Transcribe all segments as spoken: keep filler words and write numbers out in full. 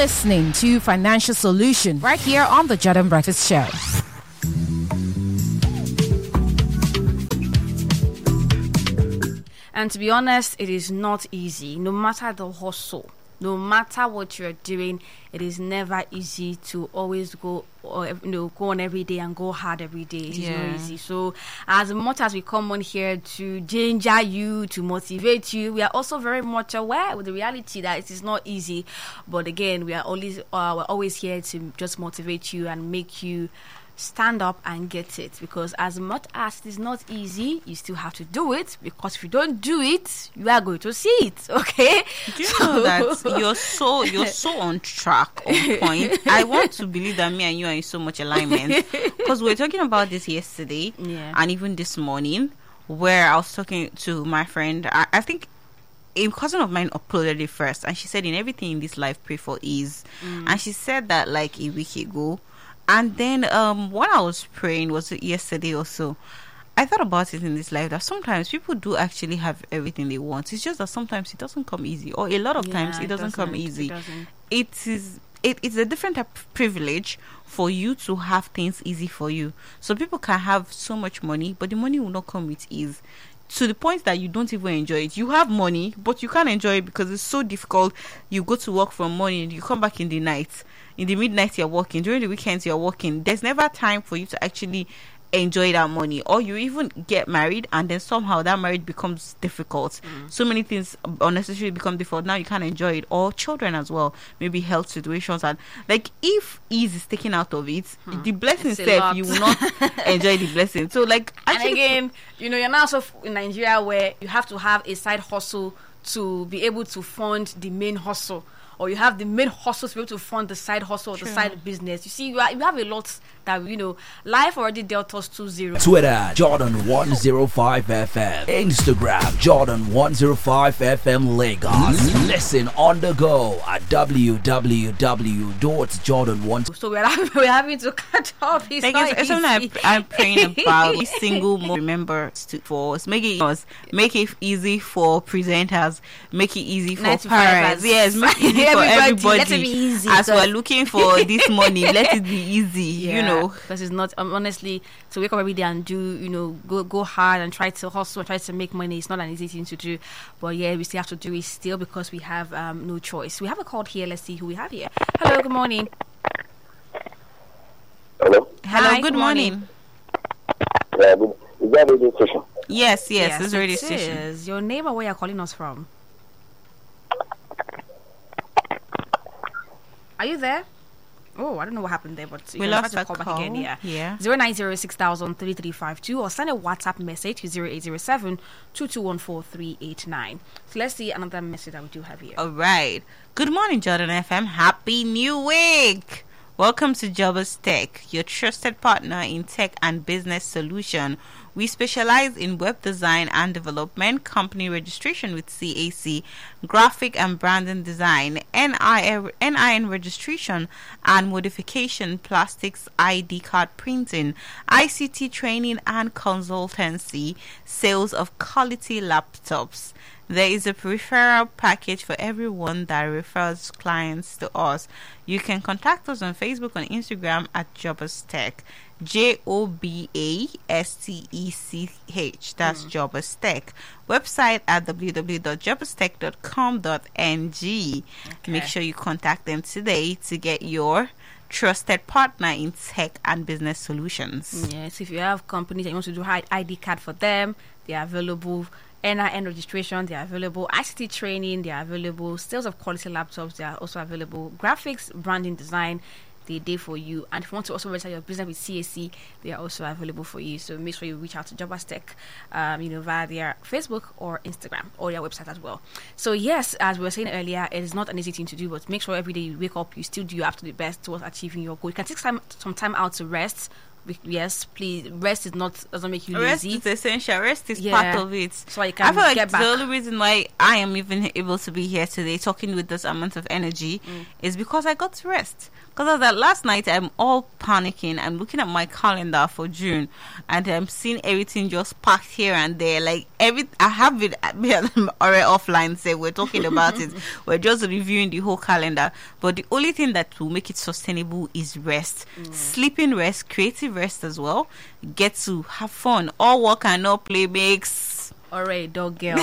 listening to Financial Solution right here on the Jordan Breakfast Show. And to be honest, it is not easy. No matter the hustle, no matter what you're doing, it is never easy to always go, or you know, go on every day and go hard every day. It is Yeah. not easy. So, as much as we come on here to ginger you, to motivate you, we are also very much aware with the reality that it is not easy. But again, we are always uh, we're always here to just motivate you and make you stand up and get it, because as much as it is not easy, you still have to do it, because if you don't do it, you are going to see it. Okay, Do you know that you're so you're so on track, on point? I want to believe that me and you are in so much alignment, because we were talking about this yesterday, Yeah. and even this morning, where I was talking to my friend. I, I think a cousin of mine uploaded it first, and she said, "In everything in this life, pray for ease." Mm. And she said that like a week ago. And then um, when I was praying, was it yesterday or so, I thought about it in this life that sometimes people do actually have everything they want. It's just that sometimes it doesn't come easy, or a lot of times Yeah, it doesn't, come easy. It doesn't. It is it, it's a different type of privilege for you to have things easy for you. So people can have so much money, but the money will not come with ease, to the point that you don't even enjoy it. You have money, but you can't enjoy it because it's so difficult. You go to work from morning, you come back in the night. In the midnight, you're working. During the weekends, you're working. There's never time for you to actually enjoy that money. Or you even get married, and then somehow that marriage becomes difficult. Mm. So many things unnecessarily become difficult. Now you can't enjoy it. Or children as well. Maybe health situations. And like, if ease is taken out of it, Hmm. the blessing It's a itself, lot. you will not enjoy the blessing. So like, And actually, again, you know, you're now also in Nigeria where you have to have a side hustle to be able to fund the main hustle, or you have the main hustle to be able to fund the side hustle or the True. side business. You see, you, are, you have a lot that, you know, life already dealt us two zero. Twitter, Jordan one oh five F M. Instagram, Jordan one oh five F M Lagos. Listen on the go at w w w dot jordan one. So we're having, we're having to catch up. It's like not it's, it's something easy. I, I'm praying about. Every single moment, remember to for us, make it us, make it easy for presenters, make it easy for Nine to parents. fivers. Yes, make it easy for Everybody, everybody. let it be easy, As because- we're looking for this money, let it be easy. You know. because it's not um, honestly, to wake up every day and do, you know, go go hard and try to hustle and try to make money. It's not an easy thing to do, but yeah, we still have to do it still, because we have um no choice. We have a call here. Let's see who we have here. Hello, good morning. Hello? Hello. Hi, good good morning. morning. Yeah, good. Is that radio station? Yes, yes, this it radio station. is. Your name or where you're calling us from? Are you there? Oh, I don't know what happened there, but you We can lost try a to call, call. back again. Yeah, Yeah. zero nine zero six thousand three three five two, or send a WhatsApp message to zero eight zero seven two two one four three eight nine. So let's see another message that we do have here. All right. Good morning, Jordan F M. Happy New Week. Welcome to Jobbers Tech, your trusted partner in tech and business solution. We specialize in web design and development, company registration with C A C, graphic and branding design, N I N registration and modification, plastics, I D card printing, I C T training and consultancy, sales of quality laptops. There is a referral package for everyone that refers clients to us. You can contact us on Facebook and Instagram at Jobbers Tech. J O B A S T E C H. That's mm. Jobbers Tech. Website at w w w dot jobbers tech dot com dot n g. Okay. Make sure you contact them today to get your trusted partner in tech and business solutions. Yes, if you have companies that you want to do I D card for them, they are available. N I N registration, they are available. I C T training, they are available. Sales of quality laptops, they are also available. Graphics, branding, design, they day for you. And if you want to also register your business with C A C, they are also available for you. So make sure you reach out to Jobbers Tech, um, you know, via their Facebook or Instagram or their website as well. So yes, as we were saying earlier, it is not an easy thing to do, but make sure every day you wake up, you still do your absolute best towards achieving your goal. You can take some some time out to rest, we- yes, please, rest is not doesn't make you Rest lazy. is essential. Rest is Yeah. part of it. So you I can feel like get back. the only reason why I am even able to be here today talking with this amount of energy Mm. is because I got to rest. Because that last night, I'm all panicking. I'm looking at my calendar for June, and I'm seeing everything just packed here and there. Like every, I have it already offline. Say we're talking about it. We're just reviewing the whole calendar. But the only thing that will make it sustainable is rest, sleeping rest, creative rest as well. Get to have fun. All work and no play makes. Alright, dog girl.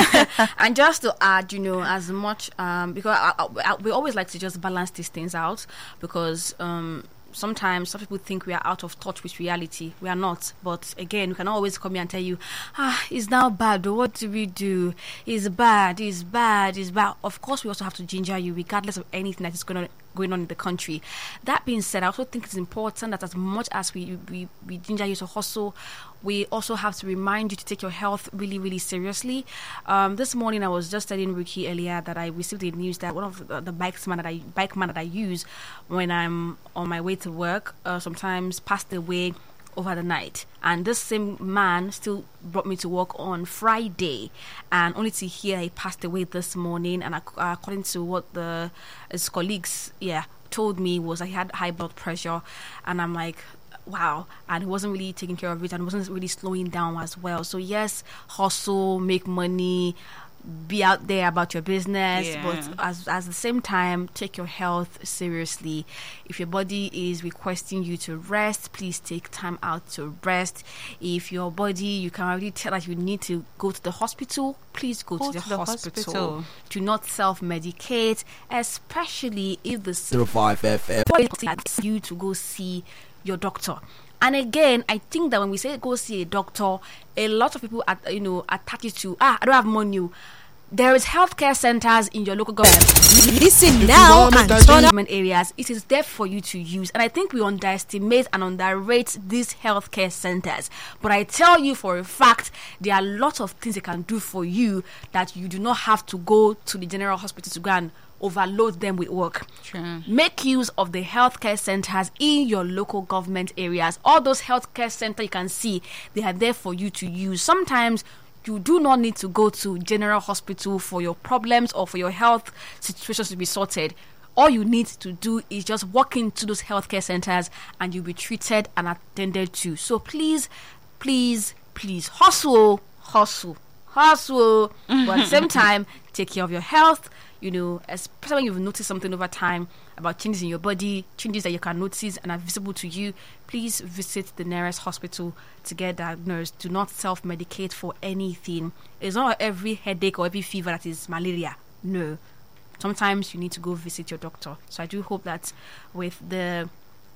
And just to add, you know, as much um because I, I, I, we always like to just balance these things out, because um sometimes some people think we are out of touch with reality. We are not. But again, we can always come here and tell you, ah, it's now bad. What do we do? It's bad. It's bad. It's bad. Of course, we also have to ginger you, regardless of anything that is going on going on in the country. That being said, I also think it's important that as much as we we, we ginger you to hustle, we also have to remind you to take your health really, really seriously. Um, this morning, I was just telling Ricky earlier that I received the news that one of the, the bikes man that I bike man that I use when I'm on my way to work uh, sometimes passed away over the night, and this same man still brought me to work on Friday, and only to hear he passed away this morning. And ac- according to what the his colleagues yeah told me, was I had high blood pressure, and I'm like, wow. And he wasn't really taking care of it, and wasn't really slowing down as well. So yes, hustle, make money, be out there about your business, Yeah. but as at the same time, take your health seriously. If your body is requesting you to rest, please take time out to rest. If your body, you can already tell that you need to go to the hospital, please go, Go to the, to the hospital. hospital. Do not self-medicate, especially if the zero five F M. asks you to go see your doctor. And again, I think that when we say go see a doctor, a lot of people, at, you know, attach it to, ah, I don't have money. There is healthcare centers in your local government. Listen now and turn up. Government areas. It is there for you to use. And I think we underestimate and underrate these healthcare centers. But I tell you for a fact, there are lots of things they can do for you that you do not have to go to the general hospital to go and overload them with work. True. Make use of the healthcare centers in your local government areas. All those healthcare centers you can see, they are there for you to use. Sometimes you do not need to go to general hospital for your problems or for your health situations to be sorted. All you need to do is just walk into those healthcare centers and you'll be treated and attended to. So please, please, please hustle, hustle, hustle. But at the same time, take care of your health. You know, especially when you've noticed something over time about changes in your body, changes that you can notice and are visible to you, please visit the nearest hospital to get diagnosed. Do not self-medicate for anything. It's not every headache or every fever that is malaria. No. Sometimes you need to go visit your doctor. So I do hope that with the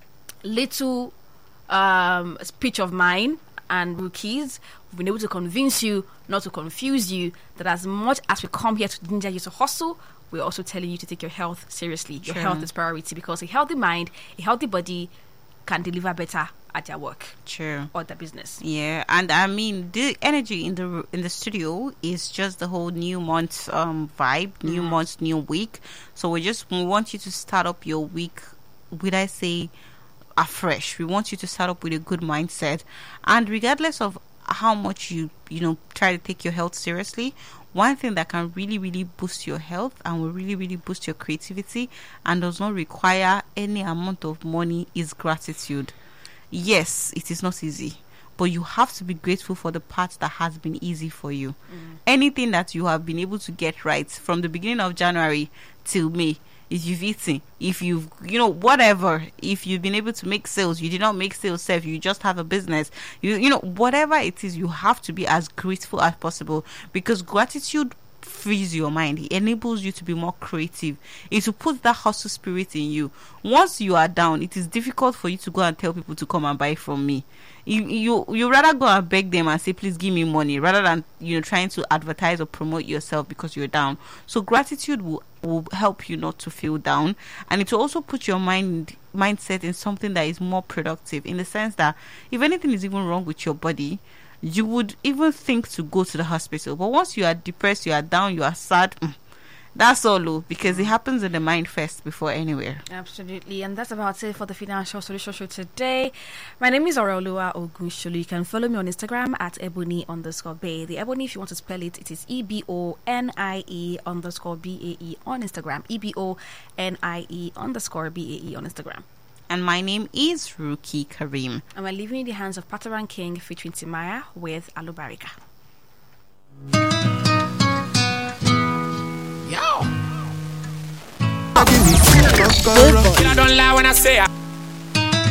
little um, speech of mine and rookies, we've been able to convince you, not to confuse you, that as much as we come here to ginger you to hustle, we're also telling you to take your health seriously. Your True. health is priority, because a healthy mind, a healthy body can deliver better at their work True. or their business. Yeah, and I mean the energy in the in the studio is just the whole new month um vibe, new month, new week. So we just we want you to start up your week, would I say, afresh. We want you to start up with a good mindset, and regardless of how much you you know try to take your health seriously, one thing that can really really boost your health and will really really boost your creativity and does not require any amount of money is gratitude. Yes, it is not easy, but you have to be grateful for the part that has been easy for you. Anything that you have been able to get right from the beginning of January till May, if you've eaten, if you've, you know, whatever, if you've been able to make sales, you did not make sales, self, you just have a business, you, you know, whatever it is, you have to be as grateful as possible, because gratitude frees your mind. It enables you to be more creative. It will put that hustle spirit in you. Once you are down, it is difficult for you to go and tell people to come and buy from me. You you you rather go and beg them and say, please give me money, rather than, you know, trying to advertise or promote yourself because you're down. So gratitude will will help you not to feel down, and it will also put your mind mindset in something that is more productive, in the sense that if anything is even wrong with your body, you would even think to go to the hospital. But once you are depressed, you are down, you are sad, That's all, Lou, because it happens in the mind first before anywhere. Absolutely, and that's about it for the Financial Solution Show today. My name is Orolua Ogunshulu. You can follow me on Instagram at ebony underscore bay. The ebony, if you want to spell it, it is E B O N I E underscore B A E on Instagram. E B O N I E underscore B A E on Instagram. And my name is Ruki Karim. And we're leaving in the hands of Pataran King featuring Timaya with Alubarika. I don't lie when I say I